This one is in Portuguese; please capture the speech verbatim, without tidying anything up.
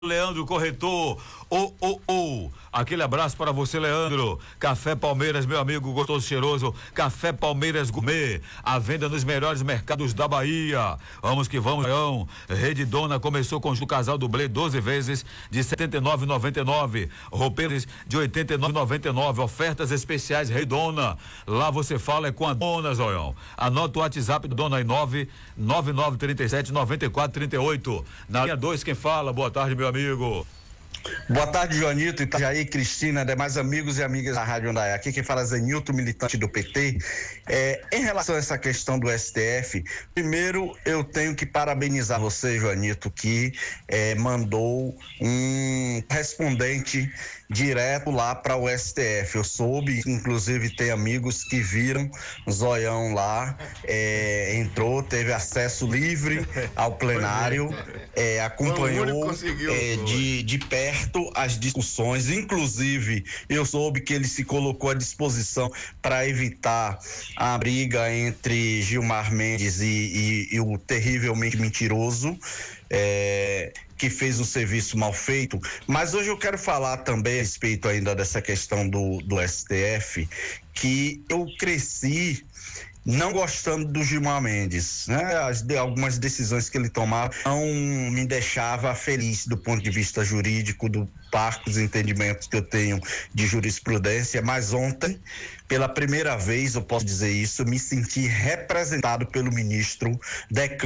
Leandro Corretor, ô, ô, ô, aquele abraço para você, Leandro. Café Palmeiras, meu amigo gostoso, cheiroso, Café Palmeiras Gourmet, a venda nos melhores mercados da Bahia. Vamos que vamos, Leão. Rede Dona começou com o casal dublê doze vezes de setenta e nove reais e noventa e nove centavos, roupeiros de oitenta e nove reais e noventa e nove centavos, ofertas especiais Redona. Lá você fala é com a Dona, Zoião. Anota o WhatsApp do Dona aí, nove nove nove três sete nove quatro três oito. Na linha dois, quem fala? Boa tarde, meu amigo. Boa tarde, Joanito, Itajaí, Cristina, demais amigos e amigas da Rádio Andaiá. Aqui quem fala é Zenilton, militante do P T. É, em relação a essa questão do S T F, primeiro eu tenho que parabenizar você, Joanito, que é, mandou um correspondente direto lá para o S T F. Eu soube, inclusive, tem amigos que viram Zoião lá, é, entrou, teve acesso livre ao plenário, é, acompanhou é, de, de perto as discussões, inclusive eu soube que ele se colocou à disposição para evitar a briga entre Gilmar Mendes e, e, e o terrivelmente mentiroso, é, que fez um serviço mal feito. Mas hoje eu quero falar também a respeito ainda dessa questão do, do S T F, que eu cresci não gostando do Gilmar Mendes, né? As, de, algumas decisões que ele tomava não me deixava feliz do ponto de vista jurídico, do parcos entendimentos que eu tenho de jurisprudência, mas ontem, pela primeira vez, eu posso dizer isso, me senti representado pelo ministro declarando